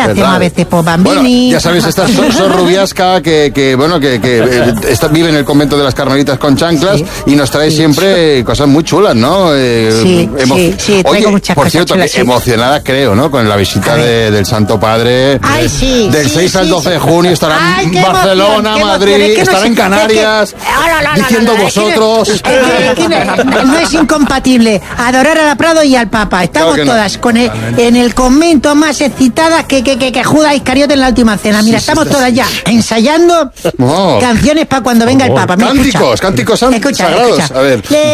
hacemos a veces por Bambini. Bueno, ya sabéis, esta Sor Rubiasca que vive en el convento de las Carmelitas con chanclas y nos trae siempre cosas muy chulas, ¿no? Sí, traigo muchas por cosas cierto, chulas, que emocionada creo, ¿no? Con la visita del Santo Padre. Ay, sí. Del 6 al 12 de junio estará en Barcelona, Madrid, estará en Canarias, diciendo vosotros. No es incompatible adorar a la Prado y al Papa. Estamos todas en el convento más excitadas que Judas Iscariote en la última cena. Mira, estamos todas ya ensayando canciones para cuando venga el Papa. Mira, cánticos sagrados. A ver.